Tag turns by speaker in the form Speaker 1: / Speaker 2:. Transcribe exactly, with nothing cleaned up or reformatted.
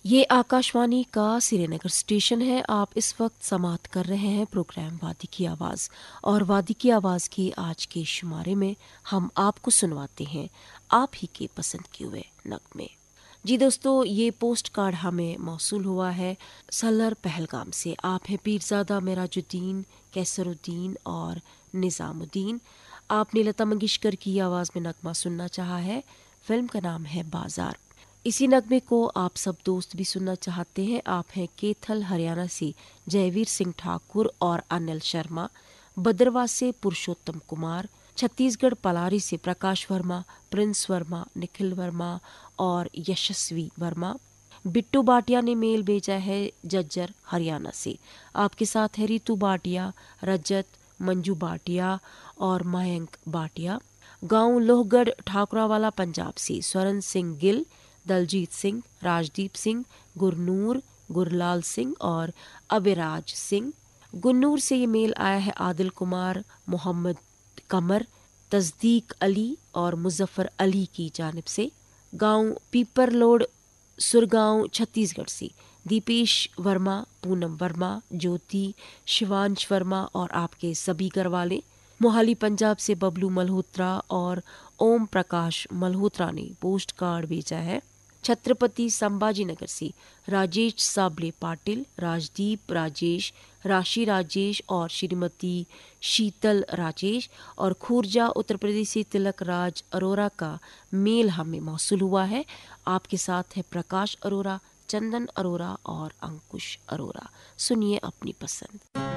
Speaker 1: ये आकाशवाणी का श्रीनगर स्टेशन है। आप इस वक्त समाप्त कर रहे हैं प्रोग्राम वादी की आवाज़, और वादी की आवाज़ के आज के शुमारे में हम आपको सुनवाते हैं आप ही के पसंद किए हुए नगमे। जी दोस्तों, ये पोस्ट कार्ड हमें मौसूल हुआ है सलर पहलगाम से। आप हैं पीरजादा मेराजुद्दीन, कैसरुद्दीन और निज़ामुद्दीन। आपने लता मंगेशकर की आवाज़ में नगमा सुनना चाहा है। फिल्म का नाम है बाजार। इसी नगमे को आप सब दोस्त भी सुनना चाहते हैं। आप हैं केथल हरियाणा से जयवीर सिंह ठाकुर और अनिल शर्मा, भद्रवाह से पुरुषोत्तम कुमार, छत्तीसगढ़ पलारी से प्रकाश वर्मा, प्रिंस वर्मा, निखिल वर्मा और यशस्वी वर्मा। बिट्टू भाटिया ने मेल भेजा है जज्जर हरियाणा से। आपके साथ है रितु भाटिया, रजत, मंजू भाटिया और मयंक भाटिया। गांव लोहगढ़ ठाकुरावाला पंजाब से स्वरण सिंह गिल, दलजीत सिंह, राजदीप सिंह, गुरनूर, गुरलाल सिंह और अविराज सिंह। गुन्नूर से ये मेल आया है आदिल कुमार, मोहम्मद कमर, तस्दीक अली और मुजफ्फर अली की जानिब से। गांव पीपरलोड सुरगांव छत्तीसगढ़ से दीपेश वर्मा, पूनम वर्मा, ज्योति, शिवांश वर्मा और आपके सभी घर वाले। मोहाली पंजाब से बबलू मल्होत्रा और ओम प्रकाश मल्होत्रा ने पोस्ट कार्ड भेजा है। छत्रपति संभाजी नगर से राजेश साबले पाटिल, राजदीप राजेश, राशि राजेश और श्रीमती शीतल राजेश। और खूरजा उत्तर प्रदेश से तिलक राज अरोरा का मेल हमें मौसूल हुआ है। आपके साथ है प्रकाश अरोरा, चंदन अरोरा और अंकुश अरोरा। सुनिए अपनी पसंद।